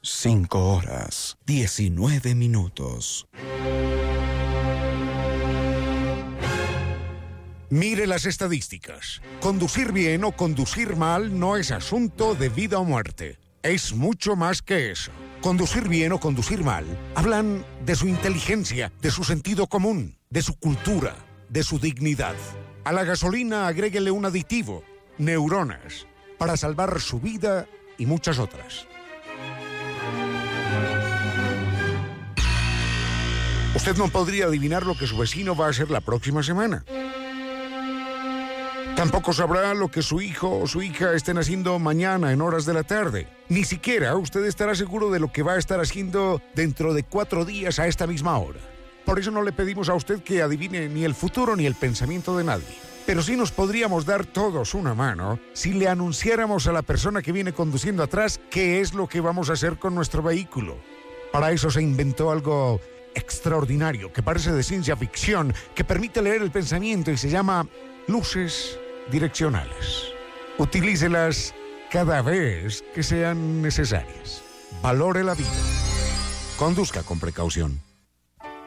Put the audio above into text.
5 horas, 19 minutos. Mire las estadísticas. Conducir bien o conducir mal no es asunto de vida o muerte. Es mucho más que eso. Conducir bien o conducir mal hablan de su inteligencia, de su sentido común, de su cultura, de su dignidad. A la gasolina agréguele un aditivo, neuronas, para salvar su vida y muchas otras. Usted no podría adivinar lo que su vecino va a hacer la próxima semana. Tampoco sabrá lo que su hijo o su hija estén haciendo mañana en horas de la tarde. Ni siquiera usted estará seguro de lo que va a estar haciendo dentro de 4 días a esta misma hora. Por eso no le pedimos a usted que adivine ni el futuro ni el pensamiento de nadie. Pero sí nos podríamos dar todos una mano si le anunciáramos a la persona que viene conduciendo atrás qué es lo que vamos a hacer con nuestro vehículo. Para eso se inventó algo extraordinario que parece de ciencia ficción, que permite leer el pensamiento y se llama luces direccionales. Utilícelas cada vez que sean necesarias. Valore la vida. Conduzca con precaución.